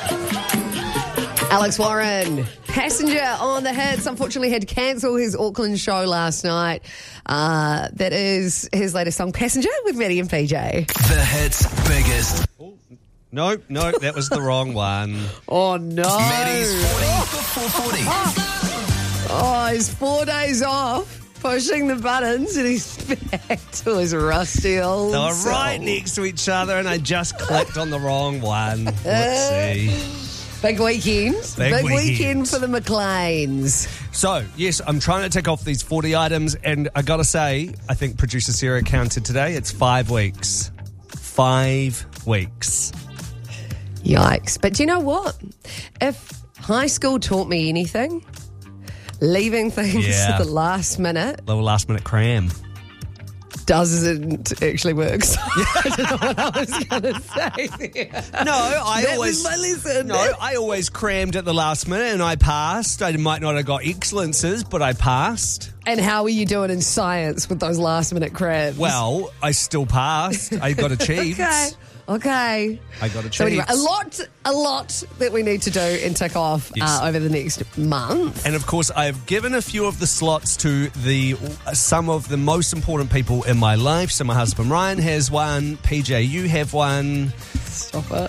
Alex Warren, Passenger on the Hits, unfortunately had to cancel his Auckland show last night. That is his latest song, Passenger, with Maddie and PJ. The Hits' biggest. No, that was the wrong one. Oh, no. Maddie's 40 before 40. Oh, he's 4 days off, pushing the buttons, and he's back to his rusty old They were song. right next to each other, and I just clicked on the wrong one. Let's see. Big weekend. Big weekend for the McLeans. So, yes, I'm trying to tick off these 40 items, and I got to say, I think producer Sarah counted today. It's 5 weeks. 5 weeks. Yikes. But do you know what? If high school taught me anything, leaving things at the last minute Little last-minute cram. doesn't actually work. So I don't know what I was going to say there. No, That was my lesson. No, I always crammed at the last minute, and I passed. I might not have got excellences, but I passed. And how are you doing in science with those last minute crabs? Well, I still passed. I got achieved. Okay. I got achieved. So anyway, a lot that we need to do and tick off over the next month. And of course, I've given a few of the slots to some of the most important people in my life. So my husband Ryan has one. PJ, you have one. Stop it.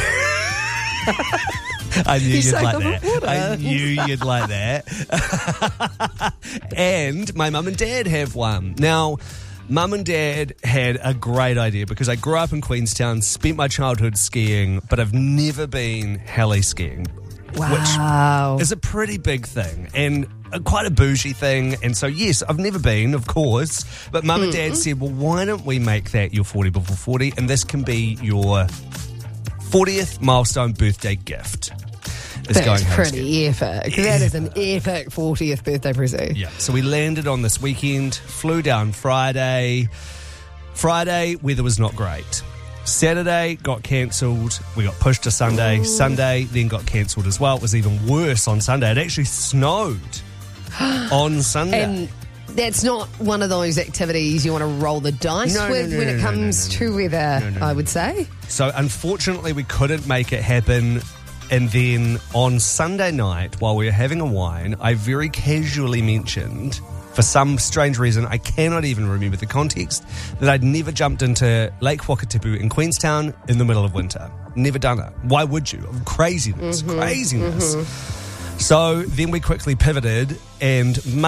I knew you'd sang like on that. the water. I knew you'd like that. And my mum and dad have one. Now, Mum and Dad had a great idea because I grew up in Queenstown, spent my childhood skiing, but I've never been heli skiing. Wow. Which is a pretty big thing and quite a bougie thing. And so, yes, I've never been, of course. But Mum and Dad said, well, why don't we make that your 40 before 40? And this can be your 40th milestone birthday gift. That's pretty epic. That is an epic 40th birthday present. Yeah. So we landed on this weekend, flew down Friday. Friday, weather was not great. Saturday got cancelled. We got pushed to Sunday. Ooh. Sunday then got cancelled as well. It was even worse on Sunday. It actually snowed on Sunday. And that's not one of those activities you want to roll the dice with when it comes to weather, I would say. So unfortunately, we couldn't make it happen. And then on Sunday night, while we were having a wine, I very casually mentioned, for some strange reason, I cannot even remember the context, that I'd never jumped into Lake Whakatipu in Queenstown in the middle of winter. Never done it. Why would you? Craziness. So then we quickly pivoted and